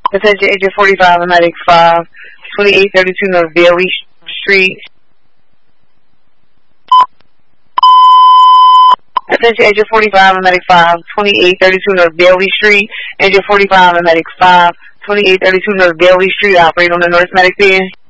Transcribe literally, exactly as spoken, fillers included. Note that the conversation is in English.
Attention Agent forty-five and Medic five, twenty-eight thirty-two North Bailey Street. Attention Agent forty-five and Medic five, twenty-eight thirty-two North Bailey Street. Agent forty-five and Medic five, twenty-eight thirty-two North Bailey Street. Operate on the North Medic there.